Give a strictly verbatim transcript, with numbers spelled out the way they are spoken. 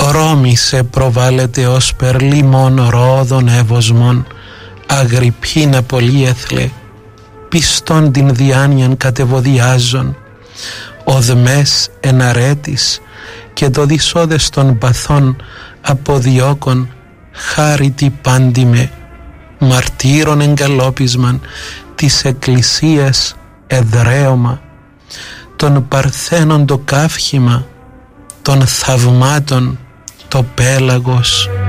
Ρώμη σε προβάλλεται ως περλήμων ρόδων εύωσμων, Αγριππίνα πολύεθλε, πιστών την διάνοιαν κατεβοδιάζων, οδμές εν αρέτης και το δυσόδες των παθών αποδιώκων, χάρητη πάντιμε, μαρτύρων εγκαλόπισμαν της εκκλησίας εδραίωμα, των παρθένων το καύχημα, των θαυμάτων το πέλαγος.